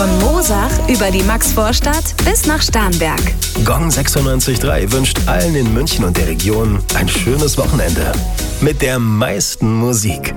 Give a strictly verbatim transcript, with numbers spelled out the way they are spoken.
Von Moosach über die Maxvorstadt bis nach Starnberg. Gong sechsundneunzig Komma drei wünscht allen in München und der Region ein schönes Wochenende. Mit der meisten Musik.